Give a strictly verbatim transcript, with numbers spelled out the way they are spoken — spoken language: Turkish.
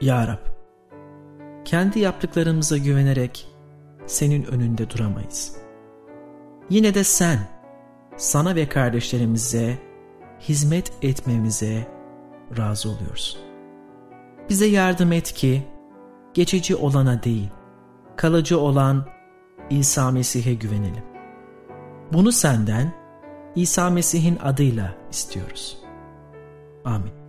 Ya Rab, kendi yaptıklarımıza güvenerek senin önünde duramayız. Yine de sen, sana ve kardeşlerimize hizmet etmemize razı oluyorsun. Bize yardım et ki, geçici olana değil, kalıcı olan İsa Mesih'e güvenelim. Bunu senden İsa Mesih'in adıyla istiyoruz. Amin.